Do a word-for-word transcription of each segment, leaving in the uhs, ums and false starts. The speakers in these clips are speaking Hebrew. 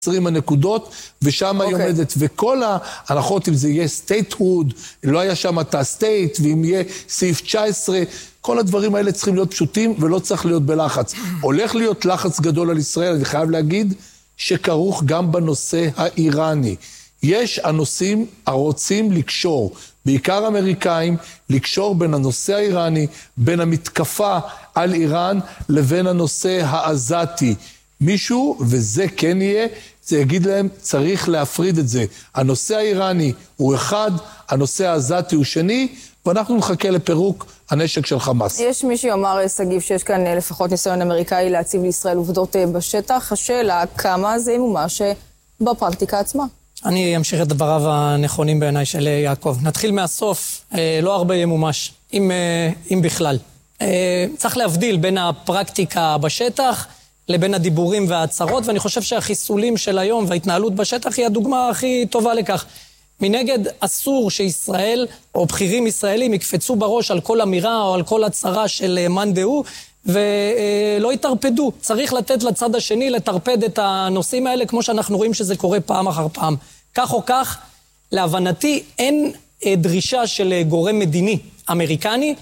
עשרים הנקודות, ושם היא עומדת, וכל ההנחות, אם זה יהיה סטייטהוד, לא היה שם את הסטייט, ואם יהיה סעיף תשע עשרה, כל הדברים האלה צריכים להיות פשוטים, ולא צריך להיות בלחץ. הולך להיות לחץ גדול על ישראל, אני חייב להגיד, שכרוך גם בנושא האיראני. יש הנושאים הרוצים לקשור, בעיקר אמריקאים, לקשור בין הנושא האיראני, בין המתקפה על איראן, לבין הנושא העזתי. מישהו, וזה כן יהיה, זה יגיד להם, צריך להפריד את זה. הנושא האיראני הוא אחד, הנושא העזתי הוא שני, ואנחנו נחכה לפירוק הנשק של חמאס. יש מי שאומר, סגיב, שיש כאן לפחות ניסיון אמריקאי להציב לישראל עובדות בשטח. השאלה, כמה זה מומש בפרקטיקה עצמה? אני אמשיך את דבריו הנכונים בעיניי של יעקב. נתחיל מהסוף, לא הרבה ימומש, אם, אם בכלל. צריך להבדיל בין הפרקטיקה בשטח לבין הדיבורים וההצהרות, ואני חושב שהחיסולים של היום וההתנהלות בשטח היא הדוגמה הכי טובה לכך. מנגד, אסור שישראל או בכירים ישראלים יקפצו בראש על כל אמירה או על כל הצהרה של מאן דהוא, ולא יתרפדו. צריך לתת לצד השני לטרפד את הנושאים האלה, כמו שאנחנו רואים שזה קורה פעם אחר פעם. כך או כך, להבנתי, אין דרישה של גורם מדיני אמריקני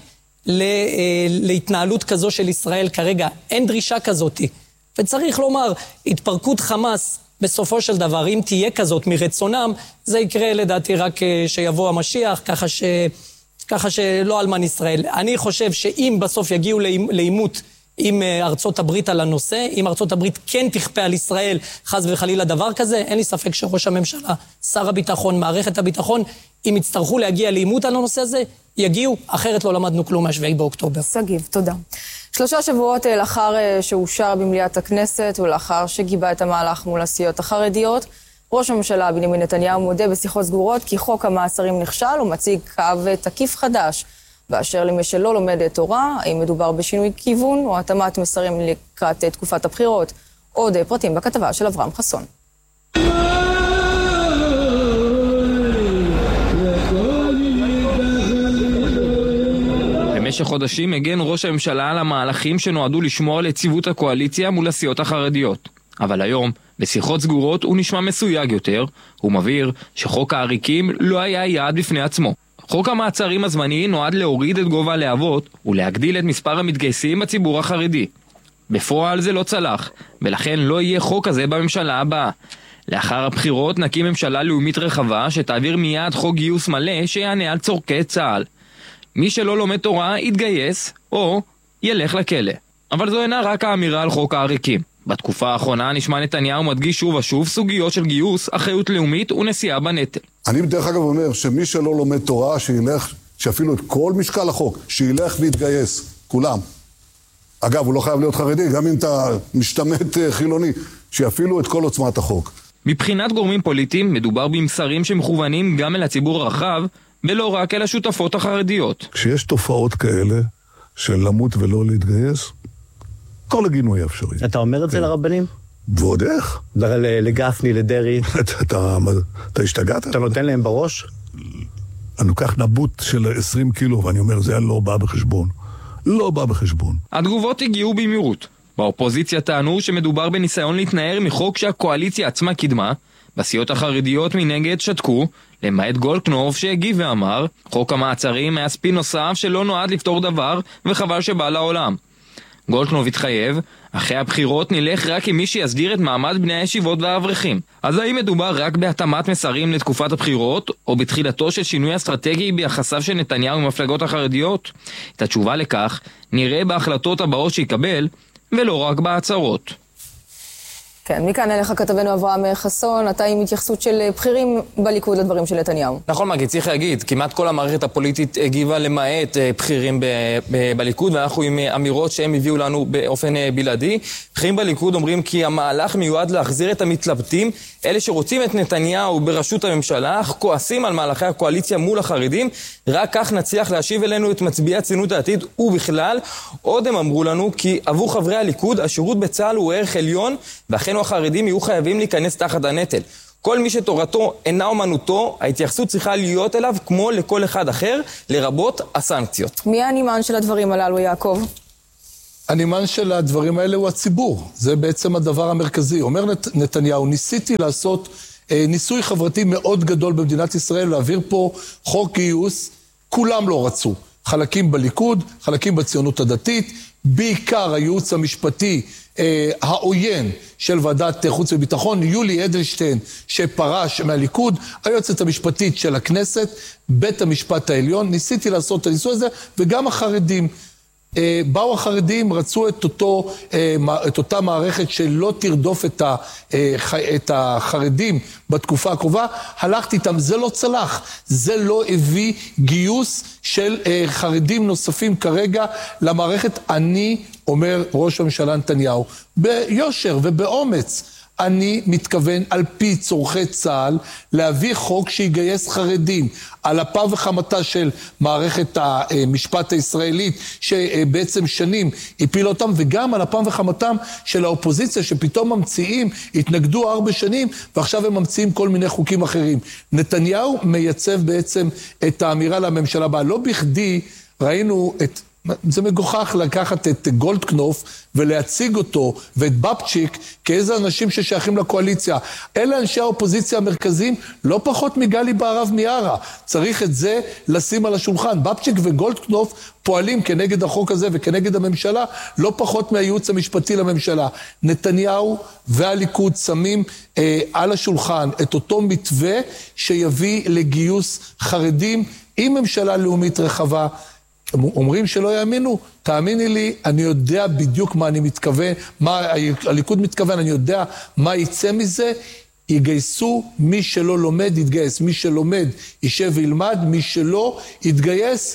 להתנהלות כזו של ישראל כרגע. אין דרישה כזאת. וצריך לומר, התפרקות חמאס בסופו של דבר, אם תהיה כזאת מרצונם, זה יקרה לדעתי רק שיבוא המשיח, ככה ש... ככה שלא אלמן ישראל. אני חושב שאם בסוף יגיעו לעימות עם ארצות הברית על הנושא, אם ארצות הברית כן תכפה על ישראל חס וחלילה דבר כזה, אין לי ספק שראש הממשלה, שר הביטחון, מערכת הביטחון, אם יצטרכו להגיע לעימות על הנושא הזה, יגיעו, אחרת לא למדנו כלום מהשביעי באוקטובר. סגיב, תודה. שלושה שבועות לאחר שאושר במליאת הכנסת ולאחר שגיבה את המהלך מול הסיעות החרדיות, ראש הממשלה בנימין נתניהו מודה בשיחות סגורות כי חוק המעצרים נכשל ומציג קו תקיף חדש. באשר למי שלא לומד תורה, האם מדובר בשינוי כיוון או התאמת מסרים לקראת תקופת הבחירות. עוד פרטים בכתבה של אברהם חסון. במשך חודשים הגן ראש הממשלה על המהלכים שנועדו לשמור על יציבות הקואליציה מול הסיעות החרדיות. אבל היום, בשיחות סגורות הוא נשמע מסויג יותר, הוא מבהיר שחוק העריקים לא היה יעד בפני עצמו. חוק המעצרים הזמני נועד להוריד את גובה הלהבות ולהגדיל את מספר המתגייסים בציבור החרדי. בפועל זה לא צלח, ולכן לא יהיה חוק כזה בממשלה הבאה. לאחר הבחירות נקים ממשלה לאומית רחבה שתעביר מיד חוק גיוס מלא שיענה על צורכי צה"ל. מי שלא לומד תורה יתגייס או ילך לכלא. אבל זו אינה רק האמירה על חוק העריקים. בתקופה האחרונה נשמע נתניהו מדגיש שוב ושוב סוגיות של גיוס, אחריות לאומית ונשיאה בנטל. אני בדרך אגב אומר שמי שלא לומד תורה, שילך, שאפילו את כל משקל החוק, שילך ויתגייס, כולם. אגב, הוא לא חייב להיות חרדי, גם אם אתה משתמט חילוני, שיפעילו את כל עוצמת החוק. מבחינת גורמים פוליטיים, מדובר במסרים שמכוונים גם אל הציבור הרחב, ולא רק אל השותפות החרדיות. כשיש תופעות כאלה של למות ולא להתגייס, כל הגינוי אפשרי. אתה אומר את זה לרבנים? ועוד איך? לגפני, לדרי. אתה השתגעת? אתה נותן להם בראש? אני לוקח נבוט של עשרים קילו, ואני אומר, זה לא בא בחשבון. לא בא בחשבון. התגובות הגיעו במהירות. באופוזיציה טענו שמדובר בניסיון להתנער מחוק שהקואליציה עצמה קידמה. בסיעות החרדיות מנגד שתקו, למעט גולדקנופ שהגיב ואמר, חוק המעצרים היה ספין נוסף שלא נועד לפתור דבר, וחבל שבא לעולם. גולדקנופ התחייב, אחרי הבחירות נלך רק עם מי שיסדיר את מעמד בני הישיבות והאברכים. אז האם מדובר רק בהתאמת מסרים לתקופת הבחירות, או בתחילתו של שינוי אסטרטגי ביחסיו של נתניהו עם המפלגות החרדיות? את התשובה לכך נראה בהחלטות הבאות שיקבל, ולא רק בהצהרות. כן, מכאן אליך כתבנו אברהם חסון, אתה עם התייחסות של בכירים בליכוד לדברים של נתניהו. נכון, מגי, צריך להגיד, כמעט כל המערכת הפוליטית הגיבה למעט בכירים ב- ב- בליכוד, ואנחנו עם אמירות שהם הביאו לנו באופן בלעדי. בכירים בליכוד אומרים כי המהלך מיועד להחזיר את המתלבטים, אלה שרוצים את נתניהו בראשות הממשלה, אך כועסים על מהלכי הקואליציה מול החרדים, רק כך נצליח להשיב אלינו את מצביעי הציונות העתיד ובכלל. עוד הם אמרו לנו כי עבור חברי הליכוד השירות בצה"ל הוא ערך עליון, ואכן החרדים יהיו חייבים להיכנס תחת הנטל. כל מי שתורתו אינה אומנותו, ההתייחסות צריכה להיות אליו כמו לכל אחד אחר, לרבות הסנקציות. מי הנימן של הדברים הללו, יעקב? הנימן של הדברים האלה הוא הציבור. זה בעצם הדבר המרכזי. אומר נת, נתניהו, ניסיתי לעשות אה, ניסוי חברתי מאוד גדול במדינת ישראל, להעביר פה חוק גיוס, כולם לא רצו. חלקים בליכוד, חלקים בציונות הדתית, בעיקר הייעוץ המשפטי אה, העוין של ועדת חוץ וביטחון, יולי אדלשטיין שפרש מהליכוד, היועצת המשפטית של הכנסת, בית המשפט העליון, ניסיתי לעשות את הניסוי הזה, וגם החרדים. אה, באו החרדים, רצו את, אותו, אה, את אותה מערכת שלא תרדוף את, ה, אה, את החרדים בתקופה הקרובה, הלכתי איתם, זה לא צלח, זה לא הביא גיוס של אה, חרדים נוספים כרגע למערכת. אני אומר ראש הממשלה נתניהו, ביושר ובאומץ, אני מתכוון על פי צורכי צה"ל להביא חוק שיגייס חרדים על אפה וחמתה של מערכת המשפט הישראלית שבעצם שנים הפילה אותם, וגם על אפם וחמתם של האופוזיציה שפתאום ממציאים, התנגדו ארבע שנים ועכשיו הם ממציאים כל מיני חוקים אחרים. נתניהו מייצב בעצם את האמירה לממשלה הבאה. לא בכדי ראינו את... זה מגוחך לקחת את גולדקנופ ולהציג אותו ואת בבצ'יק כאיזה אנשים ששייכים לקואליציה. אלה אנשי האופוזיציה המרכזיים, לא פחות מגלי בהרב מיארה. צריך את זה לשים על השולחן. בבצ'יק וגולדקנופ פועלים כנגד החוק הזה וכנגד הממשלה, לא פחות מהייעוץ המשפטי לממשלה. נתניהו והליכוד שמים אה, על השולחן את אותו מתווה שיביא לגיוס חרדים עם ממשלה לאומית רחבה. אומרים שלא יאמינו, תאמיני לי, אני יודע בדיוק מה אני מתכוון, מה הליכוד מתכוון, אני יודע מה יצא מזה. יגייסו, מי שלא לומד יתגייס, מי שלומד יישב וילמד, מי שלא יתגייס.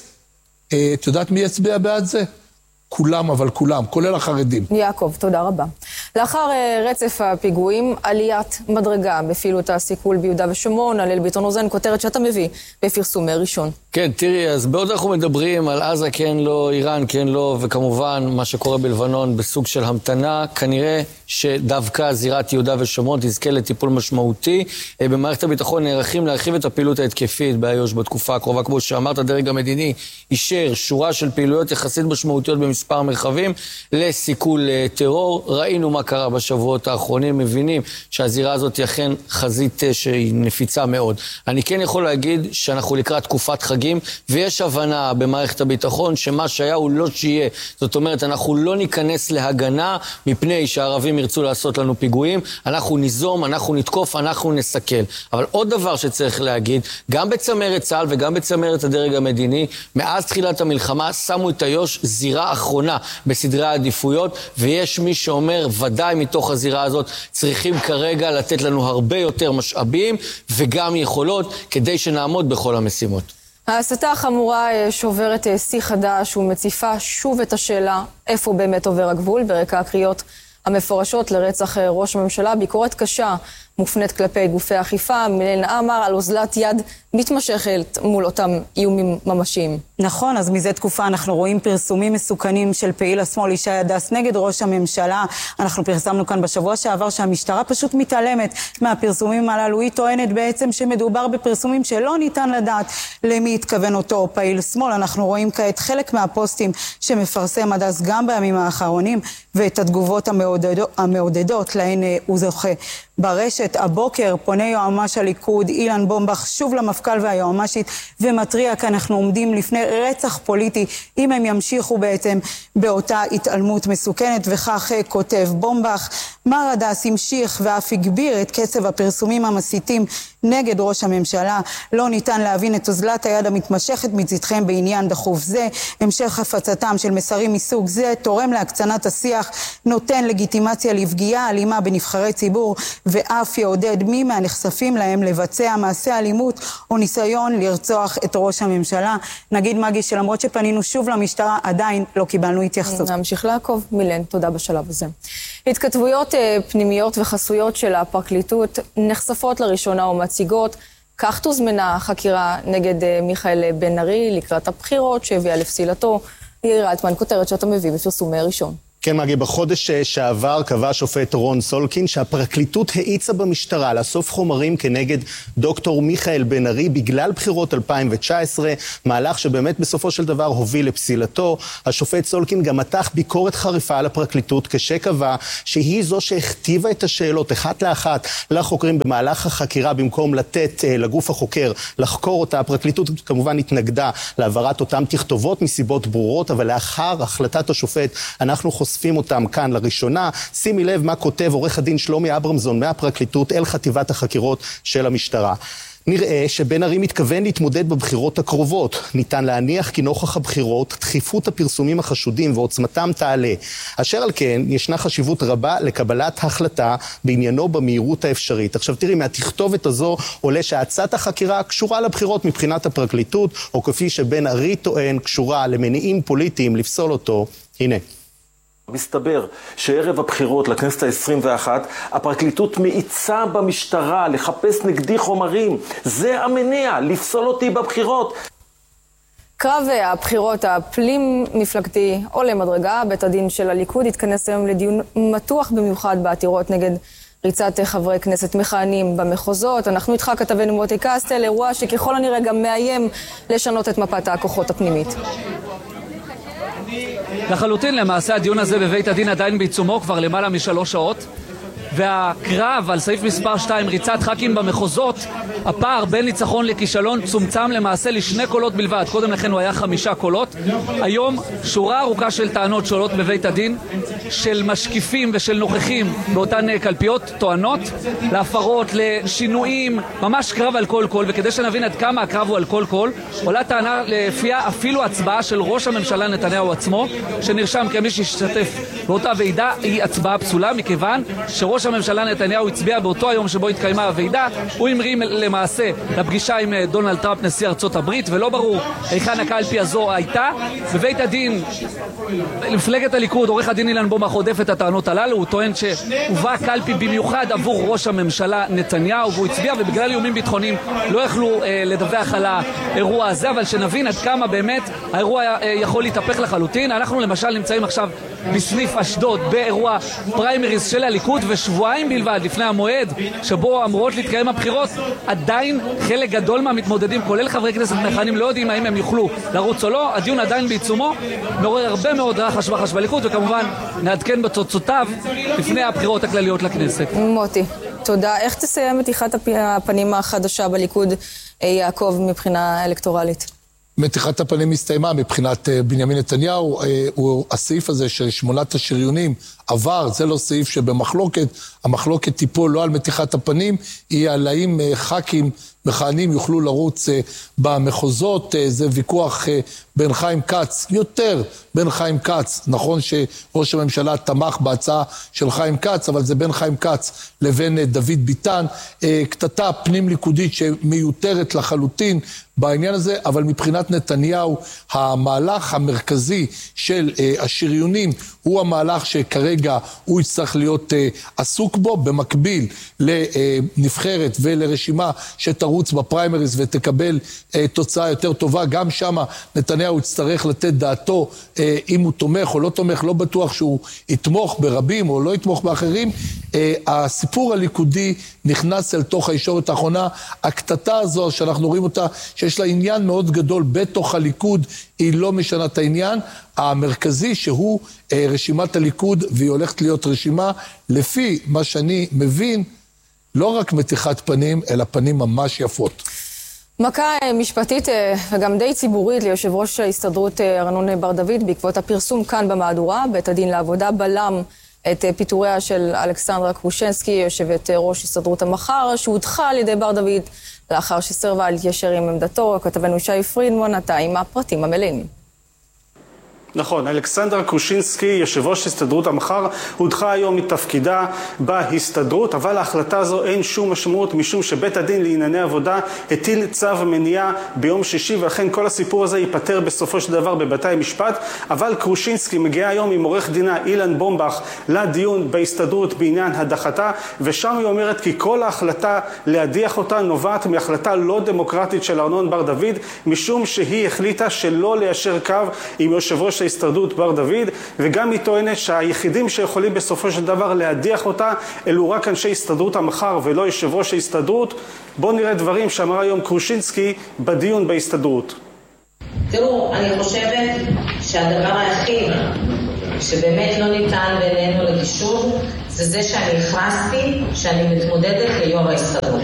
את יודעת מי יצביע בעד זה? כולם, אבל כולם, כולל החרדים. יעקב, תודה רבה. לאחר רצף הפיגועים, עליית מדרגה בפעילות הסיכול ביהודה ושומרון, הלל ביטון רוזן, כותרת שאתה מביא בפרסום ראשון. כן, תראי, אז בעוד אנחנו מדברים על עזה כן לא, איראן כן לא, וכמובן מה שקורה בלבנון בסוג של המתנה, כנראה שדווקא זירת יהודה ושומרון תזכה לטיפול משמעותי. במערכת הביטחון נערכים להרחיב את הפעילות ההתקפית באיו"ש בתקופה הקרובה, כמו שאמרת, הדרג המדיני אישר שורה של פעילויות יחסית משמעותיות במספר מרחבים לסיכול טרור. ראינו מה קרה בשבועות האחרונים, מבינים שהזירה הזאת היא אכן חזית שהיא נפיצה מאוד. אני כן יכול להגיד שאנחנו לקראת תקופת חגים, ויש הבנה במערכת הביטחון שמה שהיה הוא לא שיהיה. זאת אומרת, אנחנו לא ניכנס להגנה מפני שהערבים ירצו לעשות לנו פיגועים, אנחנו ניזום, אנחנו נתקוף, אנחנו נסכל. אבל עוד דבר שצריך להגיד, גם בצמרת צה"ל וגם בצמרת הדרג המדיני, מאז תחילת המלחמה שמו את איו"ש זירה אחרונה בסדרי העדיפויות, ויש מי שאומר, ודאי מתוך הזירה הזאת, צריכים כרגע לתת לנו הרבה יותר משאבים וגם יכולות כדי שנעמוד בכל המשימות. ההסתה החמורה שוברת שיא חדש ומציפה שוב את השאלה איפה באמת עובר הגבול. ברקע הקריאות המפורשות לרצח ראש הממשלה, ביקורת קשה מופנית כלפי גופי האכיפה. מילן עמר על אוזלת יד מתמשכת מול אותם איומים ממשיים. נכון, אז מזה תקופה אנחנו רואים פרסומים מסוכנים של פעיל השמאל ישי הדס נגד ראש הממשלה. אנחנו פרסמנו כאן בשבוע שעבר שהמשטרה פשוט מתעלמת מהפרסומים הללו. היא טוענת בעצם שמדובר בפרסומים שלא ניתן לדעת למי התכוון אותו פעיל שמאל. אנחנו רואים כעת חלק מהפוסטים שמפרסם הדס גם בימים האחרונים, ואת התגובות המעודדות, המעודדות להן הוא זוכה ברשת. הבוקר פונה יועמ"ש הליכוד אילן בומבך שוב למפכ"ל והיועמ"שית ומטריע כי אנחנו עומדים לפני רצח פוליטי אם הם ימשיכו בעצם באותה התעלמות מסוכנת. וכך כותב בומבך, מר הדס המשיך ואף הגביר את קצב הפרסומים המסיתים נגד ראש הממשלה. לא ניתן להבין את אוזלת היד המתמשכת מצדכם בעניין דחוף זה. המשך הפצתם של מסרים מסוג זה תורם להקצנת השיח, נותן לגיטימציה לפגיעה אלימה בנבחרי ציבור, ואף יעודד מי מהנחשפים להם לבצע מעשה אלימות או ניסיון לרצוח את ראש הממשלה. נגיד מגי שלמרות שפנינו שוב למשטרה עדיין לא קיבלנו התייחסות. נמשיך לעקוב. מילן, תודה בשלב הזה. התכתבויות פנימיות וחסויות של הפרקליטות נחשפות לראשונה ומציגות כך תוזמנה חקירה נגד מיכאל בן ארי לקראת הבחירות שהביאה לפסילתו. יאיר אלטמן, כותרת שאתה מביא בפרסום ראשון. כן, מגי, בחודש שעבר קבע השופט רון סולקין שהפרקליטות האיצה במשטרה לאסוף חומרים כנגד דוקטור מיכאל בן ארי בגלל בחירות אלפיים תשע עשרה, מהלך שבאמת בסופו של דבר הוביל לפסילתו. השופט סולקין גם מתח ביקורת חריפה על הפרקליטות כשקבע שהיא זו שהכתיבה את השאלות אחת לאחת לחוקרים במהלך החקירה במקום לתת לגוף החוקר לחקור אותה. הפרקליטות כמובן התנגדה להעברת אותם תכתובות מסיבות ברורות, אבל לאחר החלטת השופט אנחנו חושפים אותם כאן לראשונה. שימי לב מה כותב עורך הדין שלומי אברמזון מהפרקליטות אל חטיבת החקירות של המשטרה. נראה שבן ארי מתכוון להתמודד בבחירות הקרובות. ניתן להניח כי נוכח הבחירות דחיפות הפרסומים החשודים ועוצמתם תעלה. אשר על כן ישנה חשיבות רבה לקבלת החלטה בעניינו במהירות האפשרית. עכשיו תראי, מהתכתובת הזו עולה שהצעת החקירה קשורה לבחירות מבחינת הפרקליטות, או כפי שבן ארי טוען קשורה למניעים פוליטיים לפסול אותו. הנה. מסתבר שערב הבחירות לכנסת ה-עשרים ואחת הפרקליטות מאיצה במשטרה לחפש נגדי חומרים. זה המניע, לפסול אותי בבחירות. קרב הבחירות הפלים מפלגתי עולה מדרגה. בית הדין של הליכוד התכנס היום לדיון מתוח במיוחד בעתירות נגד ריצת חברי כנסת מכהנים במחוזות. אנחנו איתך כתבנו מוטי קסטל, אירוע שככל הנראה גם מאיים לשנות את מפת הכוחות הפנימית. לחלוטין, למעשה הדיון הזה בבית הדין עדיין בעיצומו כבר למעלה משלוש שעות, והקרב על סעיף מספר שתיים, ריצת ח"כים במחוזות, הפער בין ניצחון לכישלון צומצם למעשה לשני קולות בלבד. קודם לכן הוא היה חמישה קולות. היום שורה ארוכה של טענות שעולות בבית הדין, של משקיפים ושל נוכחים באותן קלפיות, טוענות להפרות, לשינויים, ממש קרב על כל קול. וכדי שנבין עד כמה הקרב הוא על כל קול, עולה טענה לפיה אפילו הצבעה של ראש הממשלה נתניהו עצמו, שנרשם כמי שהשתתף באותה ועידה, היא הצבעה פסולה, מכיוון שראש הממשלה נתניהו הצביע באותו היום שבו התקיימה הוועידה. הוא המרים למעשה לפגישה עם דונלד טראמפ נשיא ארצות הברית, ולא ברור היכן הקלפי הזו הייתה. בבית הדין למפלגת הליכוד עורך הדין אילן בומח הודף את הטענות הללו. הוא טוען שהובא קלפי במיוחד עבור ראש הממשלה נתניהו והוא הצביע, ובגלל איומים ביטחוניים לא יכלו אה, לדווח על האירוע הזה. אבל שנבין עד כמה באמת האירוע אה, יכול להתהפך לחלוטין. אנחנו למשל נמצאים עכשיו בסניף אשדוד באירוע פריימריז של הליכוד, ושבועיים בלבד לפני המועד שבו אמורות להתקיים הבחירות, עדיין חלק גדול מהמתמודדים, כולל חברי כנסת מכהנים, לא יודעים האם הם יוכלו לרוץ או לא. הדיון עדיין בעיצומו, מעורר הרבה מאוד רחש בחש בליכוד, וכמובן נעדכן בתוצאותיו לפני הבחירות הכלליות לכנסת. מוטי, תודה. איך תסיים מתיחת הפנים החדשה בליכוד, יעקב, מבחינה אלקטורלית? מתיחת הפנים הסתיימה מבחינת בנימין נתניהו. הוא, הסעיף הזה של שמונת השריונים עבר, זה לא סעיף שבמחלוקת. המחלוקת טיפול לא על מתיחת הפנים, היא על האם ח"כים מכהנים יוכלו לרוץ במחוזות. זה ויכוח בין חיים כץ, יותר בין חיים כץ, נכון שראש הממשלה תמך בהצעה של חיים כץ, אבל זה בין חיים כץ לבין דוד ביטן, קטטה פנים ליכודית שמיותרת לחלוטין בעניין הזה. אבל מבחינת נתניהו המהלך המרכזי של השריונים הוא המהלך שכרגע הוא יצטרך להיות עסוק בו, במקביל לנבחרת ולרשימה שתרוץ בפריימריז ותקבל תוצאה יותר טובה. גם שם נתניהו יצטרך לתת דעתו אם הוא תומך או לא תומך. לא בטוח שהוא יתמוך ברבים או לא יתמוך באחרים. הסיפור הליכודי נכנס אל תוך הישורת האחרונה. הקטטה הזו שאנחנו רואים אותה, שיש לה עניין מאוד גדול בתוך הליכוד, היא לא משנה את העניין המרכזי שהוא רשימת הליכוד, והיא הולכת להיות רשימה לפי מה שאני מבין לא רק מתיחת פנים אלא פנים ממש יפות. מכה משפטית וגם די ציבורית ליושב ראש ההסתדרות ארנון בר דוד בעקבות הפרסום כאן במהדורה. בית הדין לעבודה בלם את פיטוריה של אלכסנדרה קרושנסקי, יושבת ראש הסתדרות המחר, שהודחה על ידי בר דוד לאחר שסרבה להתיישר עם עמדתו. כתבנו שי פרידמן, אתה עם הפרטים המלאים. נכון, אלכסנדרה קרושינסקי, יושב ראש הסתדרות המחר, הודחה היום מתפקידה בהסתדרות, אבל ההחלטה הזו אין שום משמעות, משום שבית הדין לענייני עבודה הטיל צו מניעה ביום שישי, ולכן כל הסיפור הזה ייפטר בסופו של דבר בבתי המשפט. אבל קרושינסקי מגיעה היום עם עורך דינה אילן בומבך לדיון בהסתדרות בעניין הדחתה, ושם היא אומרת כי כל ההחלטה להדיח אותה נובעת מהחלטה לא דמוקרטית של ארנון בר דוד, משום שהיא החליטה שלא ליישר קו עם יושב ראש ההסתדרות בר דוד, וגם היא טוענת שהיחידים שיכולים בסופו של דבר להדיח אותה אלו רק אנשי הסתדרות המחר ולא יושב ראש ההסתדרות. בואו נראה דברים שאמר היום קרושינסקי בדיון בהסתדרות. תראו, אני חושבת שהדבר היחיד שבאמת לא ניתן בינינו לגישור זה זה שאני הכרזתי שאני מתמודדת ליו"ר ההסתדרות.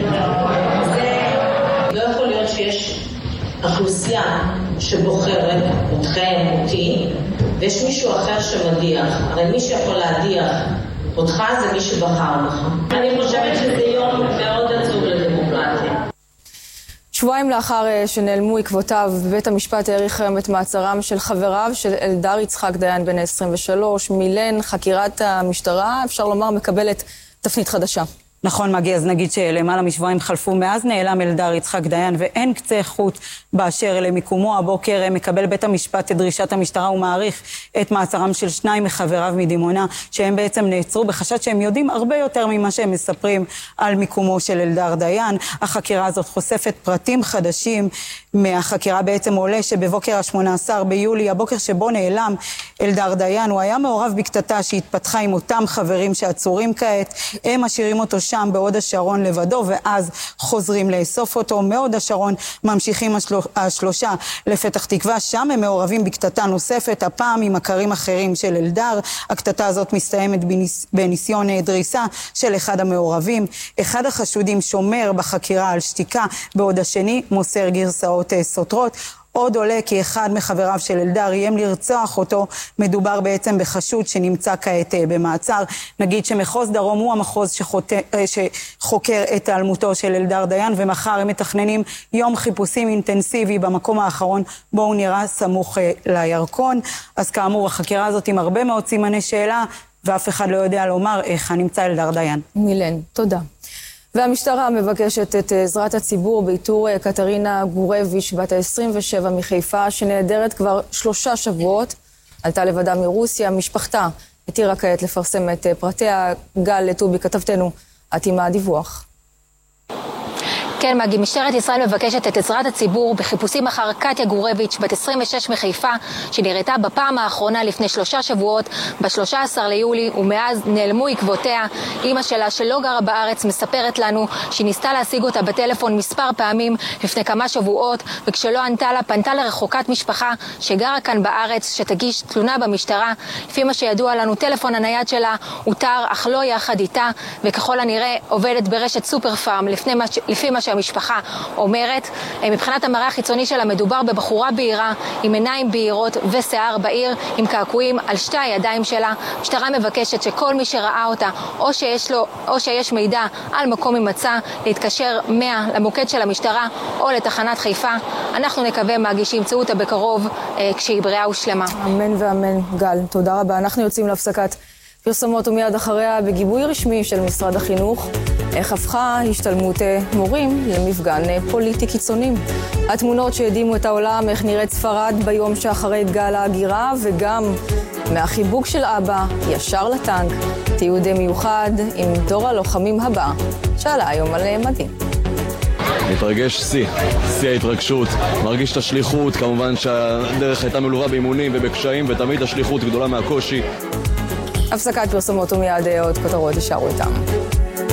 זה לא יכול להיות שיש אוכלוסייה שבוחרת אתכם, אותי, ויש מישהו אחר שמדיח. הרי מי שיכול להדיח אותך זה מי שבחר בך. אני חושבת שזה יום מאוד עצוב לדמוקרטיה. שבועיים לאחר שנעלמו עקבותיו, בית המשפט העריך היום את מעצרם של חבריו של אלדר יצחק דיין בן עשרים ושלוש. מילן, חקירת המשטרה, אפשר לומר, מקבלת תפנית חדשה. נכון, מגי, אז נגיד שלמעלה משבועיים חלפו מאז נעלם אלדר יצחק דיין ואין קצה חוט באשר למיקומו. הבוקר מקבל בית המשפט את דרישת המשטרה ומעריך את מעצרם של שניים מחבריו מדימונה, שהם בעצם נעצרו בחשד שהם יודעים הרבה יותר ממה שהם מספרים על מיקומו של אלדר דיין. החקירה הזאת חושפת פרטים חדשים. מהחקירה בעצם עולה שבבוקר ה-שמונה עשר ביולי, הבוקר שבו נעלם אלדר דיין, הוא היה מעורב בקטטה שהתפתחה עם אותם חברים שעצורים כעת. הם משאירים אותו שם בהוד השרון לבדו, ואז חוזרים לאסוף אותו. מהוד השרון ממשיכים השלו, השלושה לפתח תקווה, שם הם מעורבים בקטטה נוספת, הפעם עם מכרים אחרים של אלדר. הקטטה הזאת מסתיימת בניס, בניסיון דריסה של אחד המעורבים. אחד החשודים שומר בחקירה על שתיקה, בעוד השני מוסר גרסאות סותרות. עוד עולה כי אחד מחבריו של אלדר איים לרצוח אותו. מדובר בעצם בחשוד שנמצא כעת במעצר. נגיד שמחוז דרום הוא המחוז שחות... שחוקר את העלמותו של אלדר דיין, ומחר הם מתכננים יום חיפושים אינטנסיבי במקום האחרון בו הוא נראה סמוך לירקון. אז כאמור, החקירה הזאת עם הרבה מאוד סימני שאלה, ואף אחד לא יודע לומר איך נמצא אלדר דיין. מילן, תודה. והמשטרה מבקשת את עזרת הציבור באיתור קטרינה גורביץ' בת ה-עשרים ושבע מחיפה, שנעדרת כבר שלושה שבועות. עלתה לבדה מרוסיה, משפחתה התירה כעת לפרסם את פרטיה. גל טובי כתבתנו, את עם הדיווח. כן, מגי, משטרת ישראל מבקשת את עזרת הציבור בחיפושים אחר קטיה גורביץ' בת עשרים ושש מחיפה, שנראתה בפעם האחרונה לפני שלושה שבועות, ב-שלושה עשר ליולי, ומאז נעלמו עקבותיה. אמא שלה, שלא גרה בארץ, מספרת לנו שהיא ניסתה להשיג אותה בטלפון מספר פעמים לפני כמה שבועות, וכשלא ענתה לה, פנתה לרחוקת משפחה שגרה כאן בארץ, שתגיש תלונה במשטרה. לפי מה שידוע לנו, טלפון הנייד שלה הותר, אך לא יחד איתה, וככל הנראה עובדת ברשת סופר פארם, לפני מה, לפי מה המשפחה אומרת. מבחינת המראה החיצוני שלה, מדובר בבחורה בהירה עם עיניים בהירות ושיער בהיר עם קעקועים על שתי הידיים שלה. המשטרה מבקשת שכל מי שראה אותה או שיש לו או שיש מידע על מקום הימצא להתקשר מאה למוקד של המשטרה או לתחנת חיפה. אנחנו נקווה מגי שימצאו אותה בקרוב אה, כשהיא בריאה ושלמה. אמן ואמן. גל, תודה רבה. אנחנו יוצאים להפסקת פרסומות ומיד אחריה בגיבוי רשמי של משרד החינוך. איך הפכה השתלמות מורים למפגן פוליטי קיצונים. התמונות שהדימו את העולם, איך נראית ספרד ביום שאחרי גל ההגירה, וגם מהחיבוק של אבא ישר לטנק. תיעוד מיוחד עם דור הלוחמים הבא, שעלה היום על מדים. מתרגש שיא, שיא ההתרגשות, מרגיש את השליחות, כמובן שהדרך הייתה מלווה באימונים ובקשיים, ותמיד השליחות גדולה מהקושי. הפסקת פרסומות ומיד עוד כותרות, ישארו איתם.